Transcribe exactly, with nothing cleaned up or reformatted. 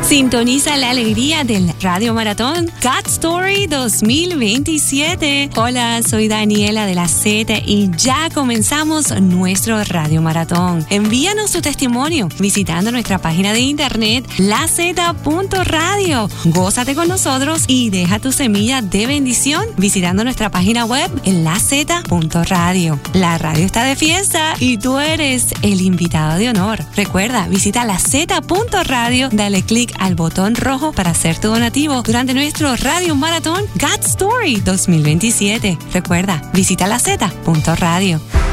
Sintoniza la alegría del Radio Maratón God Story dos mil veintisiete. Hola, soy Daniela de la Z y ya comenzamos nuestro Radio Maratón. Envíanos tu testimonio visitando nuestra página de internet la zeta punto radio. Gózate con nosotros y deja tu semilla de bendición visitando nuestra página web en la zeta punto radio. La radio está de fiesta y tú eres el invitado de honor. Recuerda, visita la zeta punto radio, dale clic al botón rojo para hacer tu donativo durante nuestro Radio Maratón God Story dos mil veintisiete. Recuerda, visita la zeta punto radio.